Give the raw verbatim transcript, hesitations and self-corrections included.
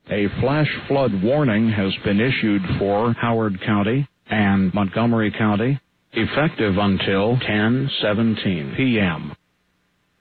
A flash flood warning has been issued for Howard County and Montgomery County, effective until ten seventeen p m